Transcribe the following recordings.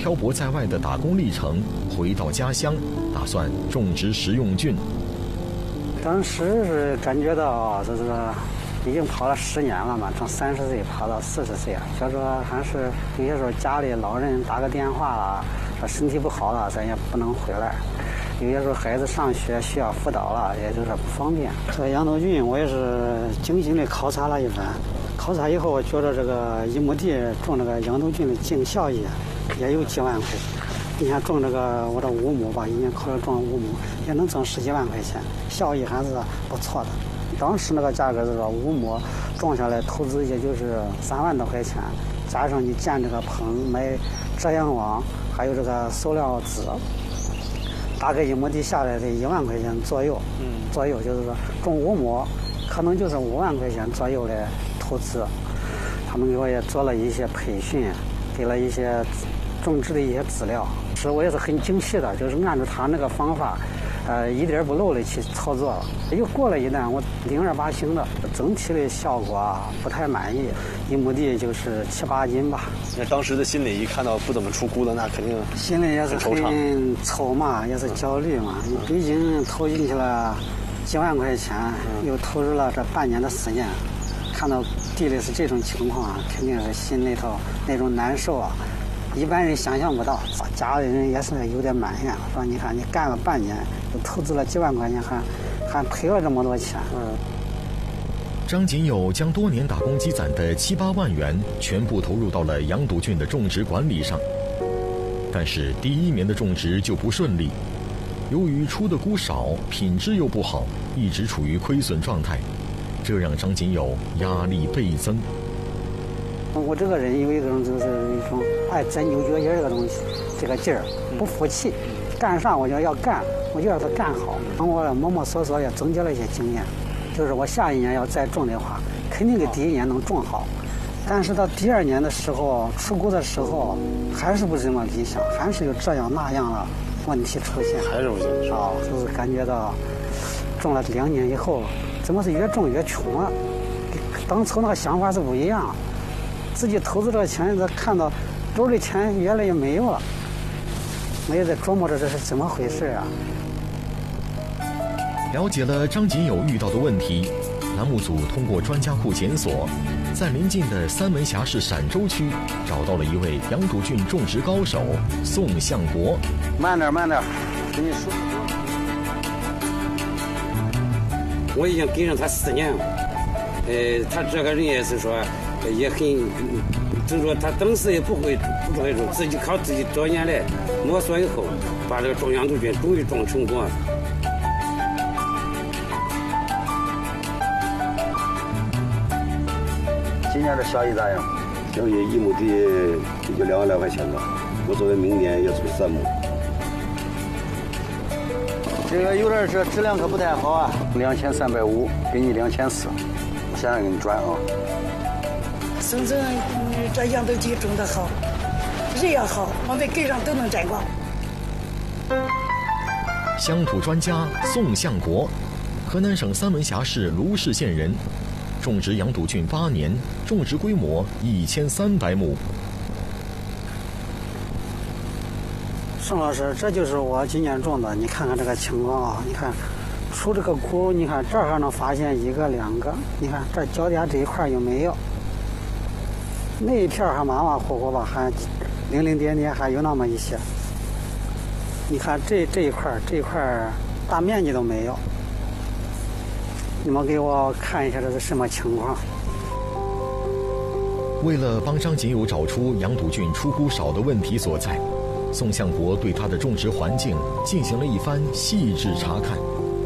漂泊在外的打工历程，回到家乡，打算种植食用菌。 当时是感觉到这个已经跑了10年了嘛，从30岁跑到40岁啊，就说还是有些时候家里老人打个电话了，说身体不好了，咱也不能回来。有些时候孩子上学需要辅导了，也就是不方便。这杨豆菌我也是精心的考察了一番，考察以后我觉得这个1亩地种这个杨豆菌的净效益也有几万块钱。你看种这个我这5亩吧，一年考虑种5亩也能挣10几万块钱，效益还是不错的。当时那个价格是说5亩种下来投资也就是3万多块钱，加上你建这个棚、买遮阳网，还有这个塑料纸，大概1亩地下来得1万块钱左右。左右就是说种5亩，可能就是5万块钱左右的投资。他们给我也做了一些培训，给了一些种植的一些资料，是我也是很惊喜的，就是按照他那个方法，一点不漏的去操作了。又过了一段，我0儿8星的，整体的效果不太满意，1亩地就是7、8斤吧。 那当时的心里一看到不怎么出菇的，那肯定心里也是很愁嘛，也是焦虑嘛。你毕竟投进去了几万块钱，又投入了这半年的时间，看到地里是这种情况啊，肯定是心里头那种难受啊。一般人想象不到，家里人也是有点埋怨，说你看你干了半年，又投资了几万块钱，还赔了这么多钱。 张锦友将多年打工积攒的7、8万元全部投入到了杨豆菌的种植管理上，但是第1年的种植就不顺利，由于出的菇少，品质又不好，一直处于亏损状态，这让张锦友压力倍增。 我这个人有一种就是一种爱钻牛角尖这个东西，这个劲儿不服气，干上我就要干，我就要它干好。我摸摸索索也总结了一些经验，就是我下一年要再种的话，肯定给第1年能种好，但是到第2年的时候出菇的时候，还是不怎么理想，还是有这样那样的问题出现， 还是不行啊，就是感觉到种了2年以后，怎么是越种越穷了？当初那个想法是不一样。自己投资这个钱，看到兜里钱越来越没有了，没有在琢磨着这是怎么回事啊。 了解了张锦友遇到的问题，栏目组通过专家库检索，在临近的三门峡市陕州区找到了一位杨豆菌种植高手宋向国。 慢点，给你说。 我已经跟上他4年了，他这个人也是说。也很，就是说他当时也不会种，自己靠自己多年来摸索以后，把这个种杨豆菌终于种成功了。 今年的效益咋样？ 效益1亩地也就2万来块钱吧。我准备明年要种3亩。 这个有点这质量可不太好啊，2350，给你2400，我现在给你转啊。 孙子，这杨豆菌种得好，人也好，我们根上都能沾光。 乡土专家宋向国，河南省三门峡市卢氏县人，种植杨豆菌8年，种植规模1300亩。 宋老师，这就是我今年种的，你看看这个情况啊，你看出这个菇，你看这儿还能发现1个、2个，你看这脚底下这一块有没有？那一片还马马虎虎吧，还零零点点，还有那么一些。你看这一块大面积都没有。你们给我看一下这是什么情况？ 为了帮张锦友找出杨豆菌出菇少的问题所在，宋向国对他的种植环境进行了一番细致查看。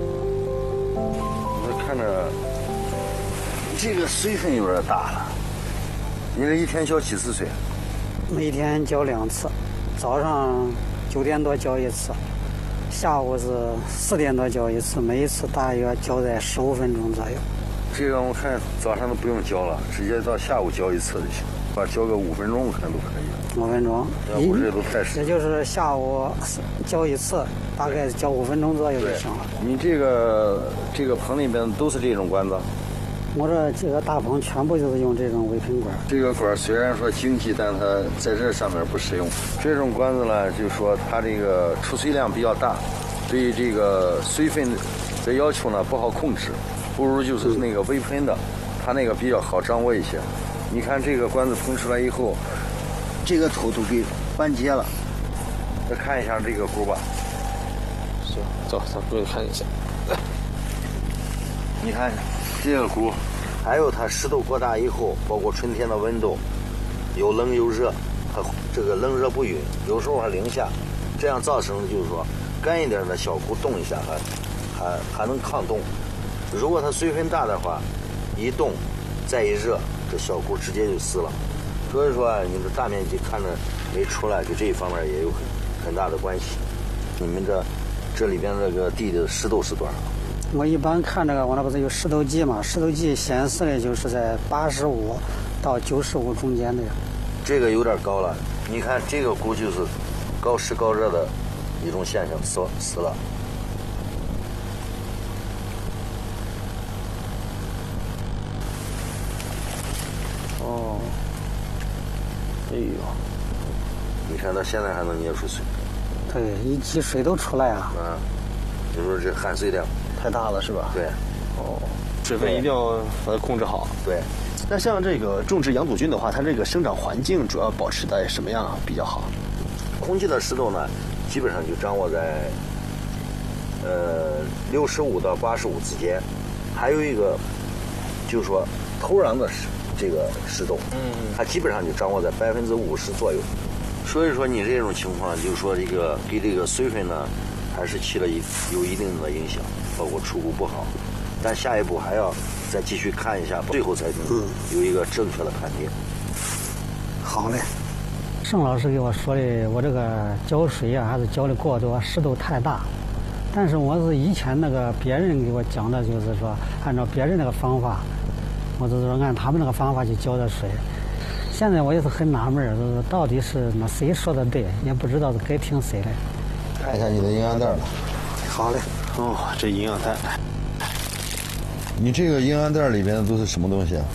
我看着这个水分有点大了。你这一天浇几次水？ 每天浇2次，早上9点多浇1次，下午是4点多浇1次，每一次大约浇在15分钟左右。 这个我看早上都不用浇了，直接到下午浇1次就行，把浇个5分钟我看都可以。 5分钟， 要不这都太少。 也就是下午浇1次，大概浇5分钟左右就行了。 你这个棚里边都是这种管子？ 我这几个大棚全部就是用这种微喷管。 这个管虽然说经济，但它在这上面不实用。这种管子呢，就是说它这个出水量比较大，对于这个水分的要求呢不好控制，不如就是那个微喷的，它那个比较好掌握一些。你看这个管子喷出来以后，这个头都给band结了。再看一下这个箍吧。 行，走，咱过去看一下。 你看这个箍，还有它湿度过大以后，包括春天的温度，有冷有热，它这个冷热不均，有时候还零下，这样造成的就是说干一点的小箍冻一下还能抗冻。如果它水分大的话，一冻再一热，这小箍直接就死了。所以说你们大面积看着没出来，就这一方面也有很大的关系。你们这里边这个地的湿度是多少？ 我一般看这个，我那不是有湿度计嘛？湿度计显示的就是在85到95中间的。 这个有点高了，你看这个箍就是高湿高热的一种现象，死了。 哦，哎呦， 你看它现在还能捏出水。 对，一积水都出来啊。 就说这含水量太大了是吧？ 对。 哦，水分一定要把它控制好。 对。 那像这个种植羊肚菌的话，它这个生长环境主要保持在什么样比较好？ 空气的湿度呢，基本上就掌握在65到85之间。还有一个就是说土壤的这个湿度，它基本上就掌握在50%左右。所以说你这种情况，就是说这个给这个水分呢，还是起了有一定的影响，包括出菇不好。但下一步还要再继续看一下，最后才能有一个正确的判定。 好嘞。盛老师给我说的，我这个浇水啊，还是浇的过多，湿度太大。但是我是以前那个别人给我讲的，就是说按照别人那个方法，我就是说按他们那个方法去浇的水。现在我也是很纳闷，就是到底是那谁说的对，也不知道是该听谁的。 看一下你的营养袋吧。 好嘞。 哦，这营养袋。 你这个营养袋里边的都是什么东西啊？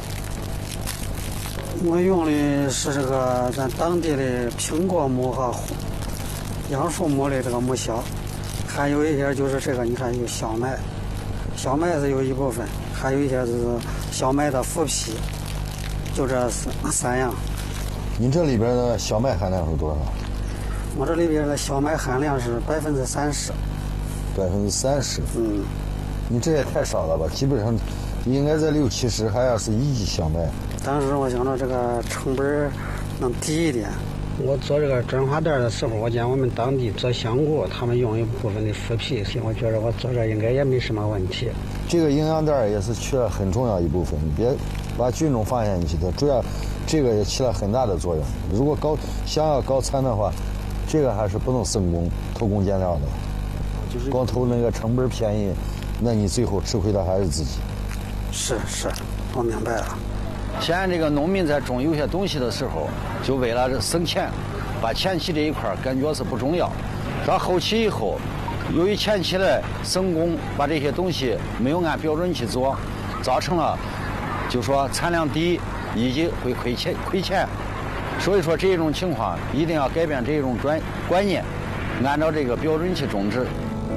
我用的是这个咱当地的苹果木和杨树木的这个木小，还有一些就是这个，你看有小麦，小麦是有一部分，还有一些是小麦的麸皮，就这三样。 你这里边的小麦含量是多少？ 我这里边的小麦含量是30%。 30%？你这也太少了吧？基本上应该在60-70，还要是一级小麦。 当时我想着这个成本能低一点。我做这个转化袋的时候，我见我们当地做香菇，他们用一部分的麸皮，所以我觉得我做这应该也没什么问题。 这个营养袋也是起了很重要一部分，你别把菌种放下进去的，主要这个也起了很大的作用。如果想要高产的话，这个还是不能省工偷工减料的，就是光投那个成本便宜，那你最后吃亏的还是自己。 是，我明白了。 现在这个农民在种有些东西的时候，就为了省钱，把前期这一块感觉是不重要，到后期以后，由于前期的省工，把这些东西没有按标准去做，造成了就说产量低以及会亏钱。所以说这种情况一定要改变这种观念，按照这个标准去种植。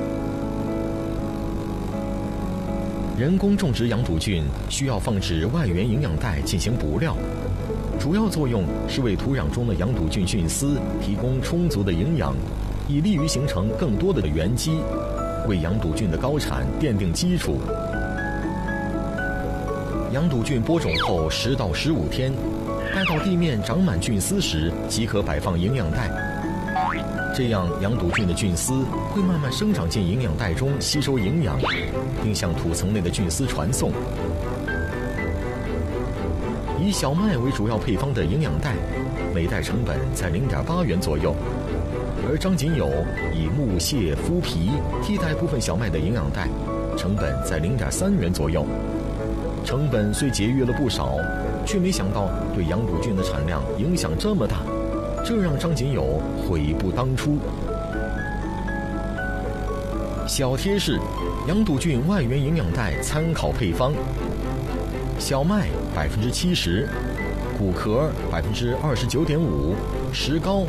人工种植羊肚菌需要放置外源营养袋进行补料，主要作用是为土壤中的羊肚菌菌丝提供充足的营养，以利于形成更多的原基，为羊肚菌的高产奠定基础。羊肚菌播种后10到15天，待到地面长满菌丝时，即可摆放营养袋。这样，羊肚菌的菌丝会慢慢生长进营养袋中，吸收营养，并向土层内的菌丝传送。以小麦为主要配方的营养袋，每袋成本在0.8元左右。而张锦友以木屑、麸皮替代部分小麦的营养袋，成本在0.3元左右。成本虽节约了不少，却没想到对羊肚菌的产量影响这么大。这让张锦友悔不当初。 小贴士：羊肚菌外源营养袋参考配方：小麦70%，谷壳29.5%，石膏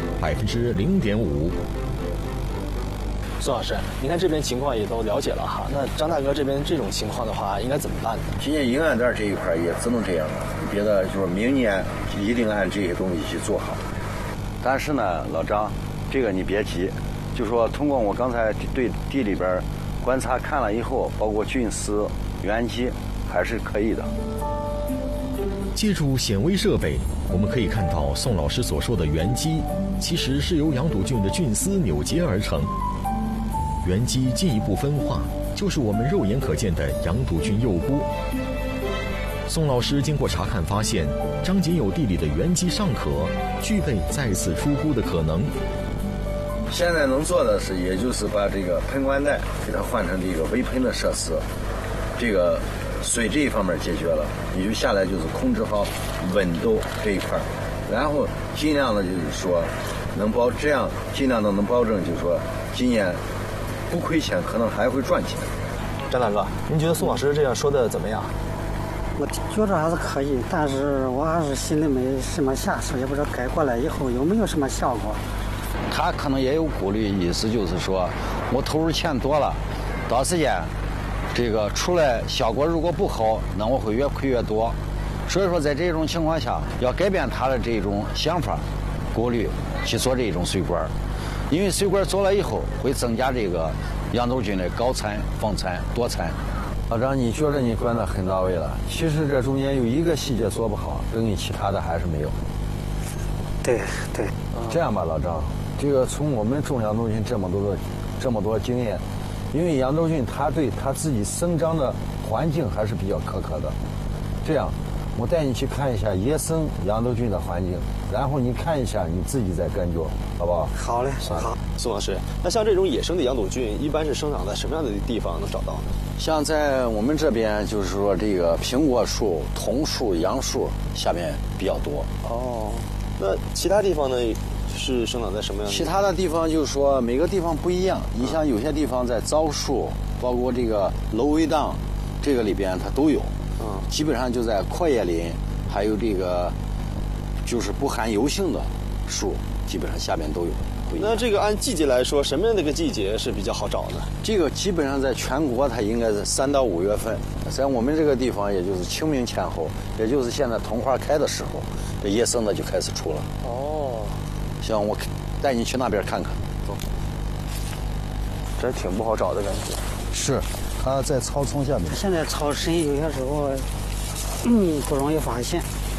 0.5%。 宋老师，您看这边情况也都了解了哈，那张大哥这边这种情况的话，应该怎么办呢？ 今年营养袋这一块也只能这样了，别的就是明年一定按这些东西去做好。但是呢，老张，这个你别急，就说通过我刚才对地里边观察看了以后，包括菌丝、原基，还是可以的。 借助显微设备，我们可以看到宋老师所说的原基，其实是由羊肚菌的菌丝扭结而成。原基进一步分化，就是我们肉眼可见的羊肚菌幼菇。宋老师经过查看发现，张仅有地里的原基尚可，具备再次出菇的可能。 现在能做的是，也就是把这个喷灌袋给它换成这个微喷的设施，这个水这一方面解决了，也就下来就是控制好温度这一块，然后尽量的就是说这样尽量的能保证，就是说今年不亏钱，可能还会赚钱。 张大哥，您觉得宋老师这样说的怎么样？ 我觉着还是可以，但是我还是心里没什么下手，也不知道改过来以后有没有什么效果。 他可能也有顾虑，意思就是说我投入钱多了，到时间这个出来效果如果不好，那我会越亏越多。所以说在这种情况下，要改变他的这种想法顾虑，去做这种水管，因为水管做了以后会增加这个羊肚菌的高产、放产、多产。老张，你觉得你管得很到位了，其实这中间有一个细节做不好，等于其他的还是没有。 对。 这样吧，老张，这个从我们种羊肚菌这么多经验，因为羊肚菌它对它自己生长的环境还是比较苛刻的。这样，我带你去看一下野生羊肚菌的环境，然后你看一下你自己再感觉，好不好？ 好嘞，好。 宋老师，那像这种野生的羊肚菌，一般是生长在什么样的地方能找到呢？ 像在我们这边，就是说这个苹果树、桐树、杨树下面比较多。 哦，那其他地方呢？是生长在什么样的？ 其他的地方就是说每个地方不一样。你像有些地方在枣树，包括这个芦苇荡，这个里边它都有。基本上就在阔叶林，还有这个就是不含油性的树，基本上下面都有。 那这个按季节来说，什么样的一个季节是比较好找呢？ 这个基本上在全国它应该是3到5月份，在我们这个地方也就是清明前后，也就是现在桐花开的时候，这野生的就开始出了。 哦， 像我带你去那边看看。走， 这挺不好找的感觉。 是，它在草丛下面。 现在草深，有些时候不容易发现。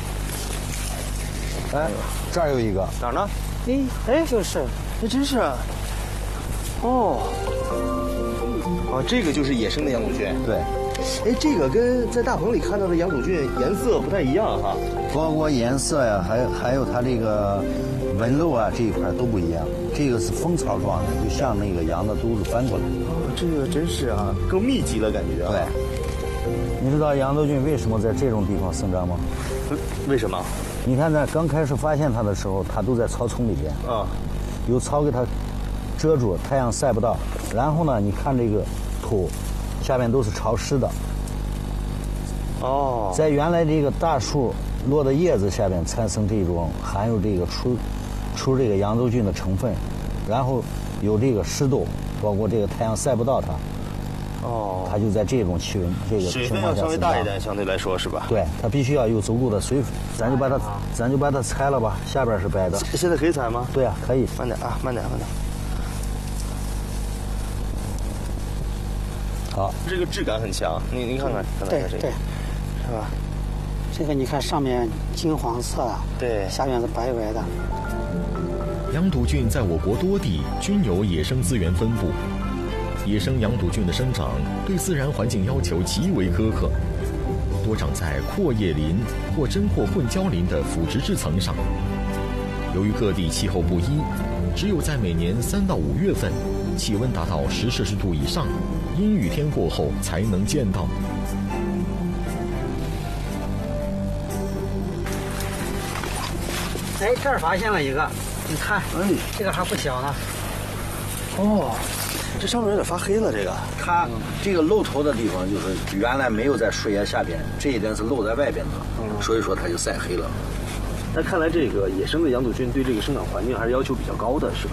哎，这儿有一个。 哪儿呢？ 就是， 还真是。哦，这个就是野生的羊肚菌。 对。 这个跟在大棚里看到的羊肚菌颜色不太一样哈。 包括颜色呀，还有它这个纹路啊这一块都不一样。这个是蜂巢状的，就像那个羊的肚子翻过来。 这个真是啊，更密集了感觉啊。 对。你知道羊肚菌为什么在这种地方生长吗？ 为什么？ 你看，在刚开始发现它的时候，它都在草丛里边啊，有草给它遮住，太阳晒不到。然后呢，你看这个土下面都是潮湿的。 哦， 在原来这个大树落的叶子下面产生这种含有这个出这个羊肚菌的成分，然后有这个湿度，包括这个太阳晒不到它。 哦， 它就在这种气温这个水分要稍微大一点，相对来说是吧？ 对，它必须要有足够的水分。咱就把它拆了吧，下边是白的。 现在可以采吗？ 对啊，可以。 慢点啊，慢点。 好， 这个质感很强，您看看， 对， 是吧？ 这个你看上面金黄色， 对， 下面是白白的。 羊肚菌在我国多地均有野生资源分布。野生羊肚菌的生长对自然环境要求极为苛刻，多长在阔叶林或针或混交林的腐殖质层上。由于各地气候不一，只有在每年3到5月份，气温达到10摄氏度以上，阴雨天过后才能见到。 这儿发现了一个，你看，这个还不小呢。 哦， 这上面有点发黑了，这个。 它这个露头的地方就是原来没有在树叶下边，这一点是露在外边的，所以说它就晒黑了。 那看来这个野生的羊肚菌对这个生长环境还是要求比较高的，是吧？